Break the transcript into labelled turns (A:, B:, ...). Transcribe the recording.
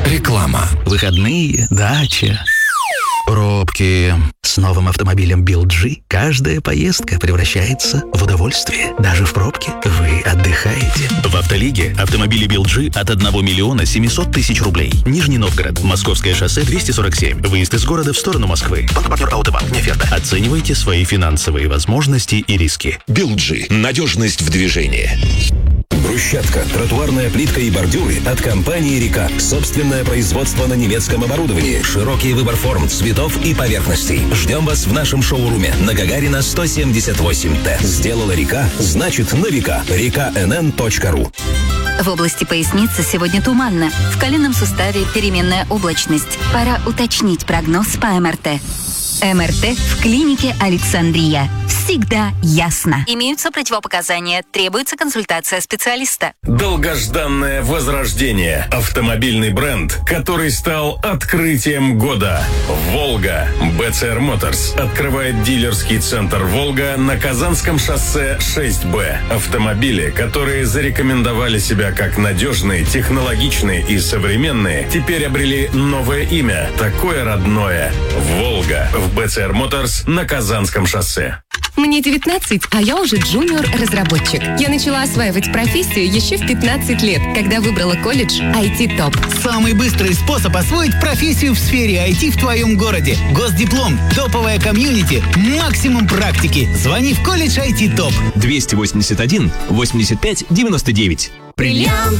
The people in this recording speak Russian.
A: Реклама.
B: Выходные, дача, пробки. С новым автомобилем BLG каждая поездка превращается в удовольствие. Даже в пробке вы отдыхаете.
C: В «Автолиге» автомобили BLG от 1 миллиона 700 тысяч рублей. Нижний Новгород, Московское шоссе 247. Выезд из города в сторону Москвы. Партнер «Аутобанк», Неферта. Оценивайте свои финансовые возможности и риски.
A: BLG. Надежность в движении.
D: Брусчатка, тротуарная плитка и бордюры от компании «Река». Собственное производство на немецком оборудовании. Широкий выбор форм, цветов и поверхностей. Ждем вас в нашем шоуруме на Гагарина 178Т. Сделала «Река», значит на века. reka.nn.ru.
E: В области поясницы сегодня туманно. В коленном суставе переменная облачность. Пора уточнить прогноз по МРТ. МРТ в клинике «Александрия». Всегда ясно. Имеются противопоказания. Требуется консультация специалиста.
F: Долгожданное возрождение. Автомобильный бренд, который стал открытием года. «Волга». BCR Motors открывает дилерский центр «Волга» на Казанском шоссе 6Б. Автомобили, которые зарекомендовали себя как надежные, технологичные и современные, теперь обрели новое имя, такое родное. «Волга» в BCR Motors на Казанском шоссе.
G: Мне 19, а я уже джуниор-разработчик. Я начала осваивать профессию еще в 15 лет, когда выбрала колледж IT ТОП.
H: Самый быстрый способ освоить профессию в сфере IT в твоем городе. Госдиплом, топовая комьюнити, максимум практики. Звони в колледж IT ТОП.
I: 281 85 99.